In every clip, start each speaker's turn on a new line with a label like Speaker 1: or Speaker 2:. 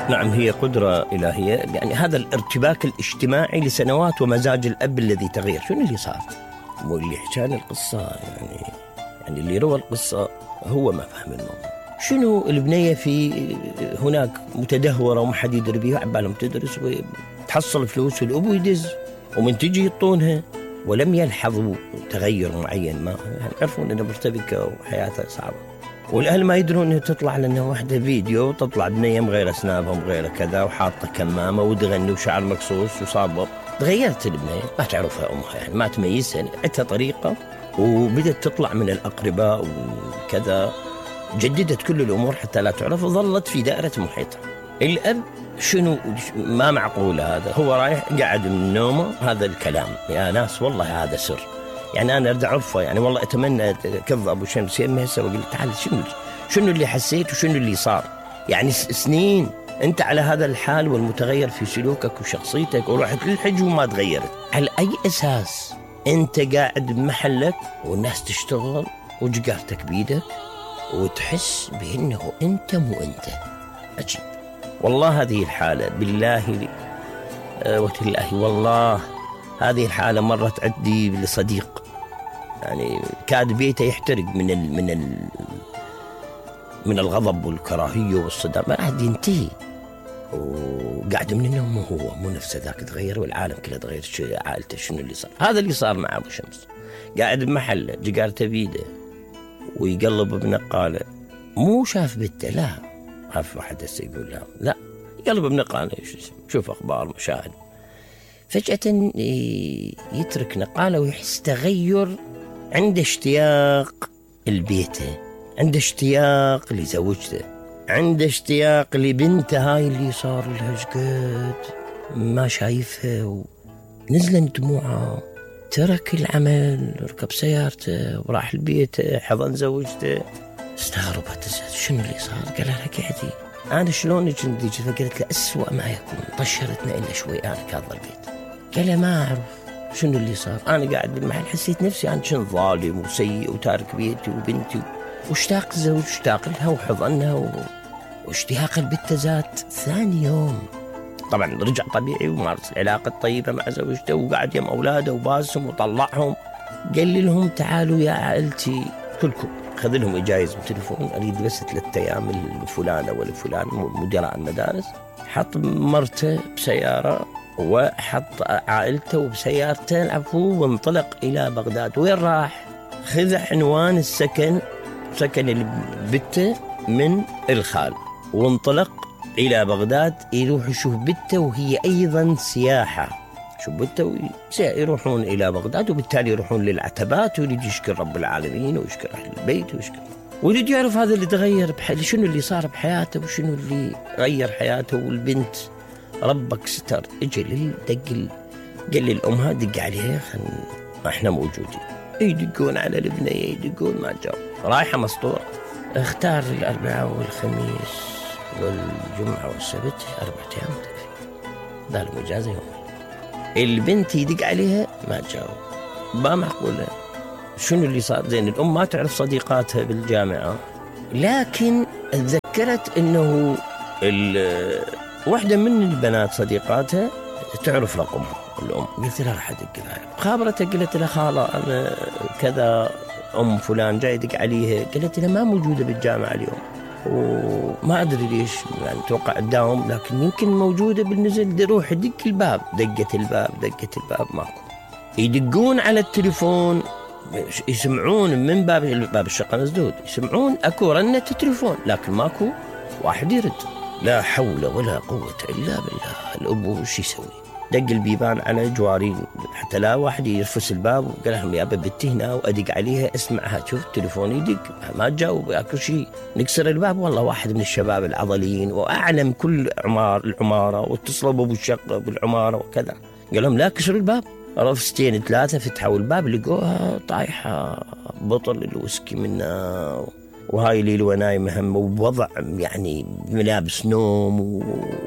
Speaker 1: نعم، هي قدرة إلهية، يعني هذا الارتباك الاجتماعي لسنوات ومزاج الأب الذي تغير. شنو اللي صار؟ واللي حكى القصة يعني اللي روى القصة هو ما فهم الموضوع. شنو البنية في هناك متدهورة وما حد يدري بيها، عبالهم تدرس وتحصل فلوس والأبو يدز ومن تجي يطونها، ولم يلحظوا تغير معين، ما يعني يعرفون أنها مرتبكة وحياتها صعبة، والأهل ما يدرون أنها تطلع لأنها واحدة فيديو تطلع بنية مغيرة أسنابها مغيرة كذا وحاطة كمامة وتغني وشعر مقصوص وصابر. تغيرت البنية، ما تعرفها أمها، يعني ما تميزها، يعني عندها طريقة وبدت تطلع من الأقرباء وكذا، جددت كل الأمور حتى لا تعرف وظلت في دائرة محيطها. الأب شنو ما معقول هذا، هو رايح قاعد من نومه هذا الكلام، يا ناس والله هذا سر، يعني أنا أرد أعرفه، يعني والله أتمنى كذا أبو شمس يمي هسه وقلت تعال شنو اللي حسيت وشنو اللي صار، يعني سنين أنت على هذا الحال والمتغير في سلوكك وشخصيتك، ورحت للحج وما تغيرت. على أي أساس أنت قاعد بمحلك والناس تشتغل وجقارتك بيدك وتحس بأنه أنت مو أنت؟ عجيب والله. هذه الحالة بالله وتالله والله هذه الحالة مرت عندي لصديق، يعني كاد بيته يحترق من الغضب والكراهية والصدام، ما راح ينتهي، وقاعد من النوم هو مو نفسه ذاك، تغير والعالم كله تغير، عائلته شنو اللي صار. هذا اللي صار مع أبو شمس، قاعد بمحله جقارته بيده ويقلب بنقاله، مو شاف بنته، لا عارف واحد هسه يقول لا يقلب بنقاله شوف أخبار مشاهد، فجأة يترك نقاله ويحس تغير، عنده اشتياق لبيته، عنده اشتياق لزوجته، عنده اشتياق لبنته هاي اللي صار لها شقد ما شايفها، ونزلن دموعه، ترك العمل، ركب سيارته وراح البيت، حضن زوجته. استغربت شنو اللي صار، قال لها قعدي، أنا شلون كنت ديجي، فقالت له أسوأ ما يكون، طشرتنا إلا شوي أنا كاظل البيت. قال له ما أعرف شنو اللي صار، أنا قاعد بالمحل حسيت نفسي أنا كنت ظالم وسيء وتارك بيتي وبنتي، واشتاق الزوج، اشتاق لها وحضنها واشتياق البت ذات. ثاني يوم طبعا رجع طبيعي ومارس العلاقة الطيبة مع زوجته وقعد يم أولاده وباسم وطلعهم، قال لهم تعالوا يا عائلتي كلكم، خذ لهم إجازة بالتليفون، أريد بس 3 أيام الفلانة والفلان مدراء المدارس، حط مرته بسيارة وحط عائلته بسيارته العفو وانطلق إلى بغداد. وين راح؟ خذ عنوان السكن، سكن البتة من الخال، وانطلق إلى بغداد يروح يشوف بته، وهي أيضا سياحة، شوف بته يروحون إلى بغداد، وبالتالي يروحون للعتبات، ويريد يشكر رب العالمين ويشكر أهل البيت ويريد يعرف هذا اللي تغير شنو اللي صار بحياته وشنو اللي غير حياته. والبنت ربك ستر، اجي دق، قال لي الأمها دق عليها احنا موجودين، يدقون على البنية يدقون ما جاء، رايحة مسطورة. اختار الأربعاء والخميس والجمعة والسبت 4 أيام تكفي، دار مجازة يوم. البنت يدق عليها ما جاء، ما معقولة. شنو اللي صار؟ زين الأم ما تعرف صديقاتها بالجامعة، لكن تذكرت إنه واحدة من البنات صديقاتها تعرف رقمها الأم. قلت لها راح أدق لها، خابرتها قلت لها خالة أنا كذا أم فلان جاي يدق عليها، قلت لها ما موجودة بالجامعة اليوم وما أدري ليش، يعني توقع الداوم، لكن يمكن موجودة بالنزل، دي روح دق الباب. دقت الباب ماكو. يدقون على التليفون، يسمعون من باب الشقة مسدود، يسمعون أكو رنة تليفون لكن ماكو واحد يرد. لا حول ولا قوة إلا بالله. الأبو وش يسوي؟ دق البيبان على جوارين حتى لا واحد يرفس الباب، وقال لهم يا بنتي هنا وأدق عليها اسمعها، شوف التليفون يدق ما تجاوب أكو شيء، نكسر الباب. والله واحد من الشباب العضليين وأعلم كل العمارة، واتصلوا بأبو الشقة بالعمارة وكذا، قال لهم لا كسروا الباب. رفستين 3 فتحوا الباب لقوها طايحة بطل الوسكي منها، وهاي ليلة نايمة هم، ووضع يعني ملابس نوم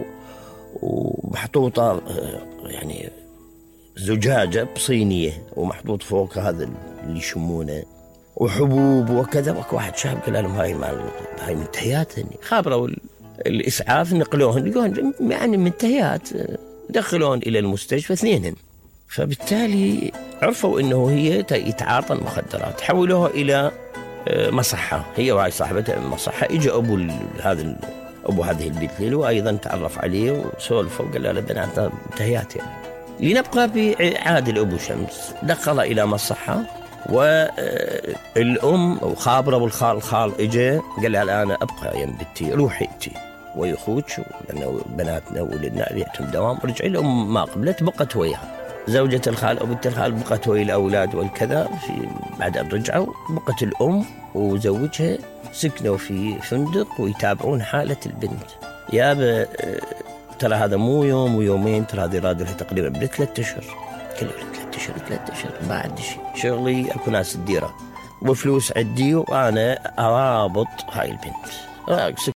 Speaker 1: ومحطوطة يعني زجاجة بصينية ومحطوط فوق هذا اللي يشمونه وحبوب وكذا. واحد شاب قال لهم هاي من تحياتني. خابروا الإسعاف نقلوهن يعني منتهيات، دخلوهن إلى المستشفى 2. فبالتالي عرفوا إنه هي يتعاطى المخدرات، حولوها إلى مصحة، هي وهاي صاحبة المصحة. إجا أبو هذه البنت ليلى، وأيضا تعرف عليه وسولفوا وقال له بناتنا منتهيات يعني. لنبقى بعادل أبو شمس، دخل إلى مصحة، والأم وخابرة والخال إجا قال لها الآن أبقى يم بنتي، روحي أنتي ويخوك لأنه بناتنا وولدنا ليتم دوام. رجع الأم ما قبلت، بقت وياها زوجة الخال أو بنت الخال، بقت ويا الأولاد والكذا. بعد أن رجعوا بقت الأم وزوجها سكنوا في فندق ويتابعون حالة البنت. يا ترى هذا مو يوم ويومين، ترى هذه راد لها تقريبا 3 أشهر. كله 3 أشهر ما عندي شيء، شغلي أكو ناس الديرة وفلوس عندي وأنا أرابط هاي البنت.